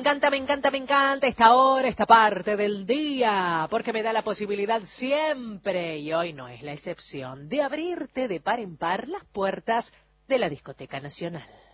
me encanta esta hora, esta parte del día, porque me da la posibilidad siempre, y hoy no es la excepción, de abrirte de par en par las puertas de la Discoteca Nacional.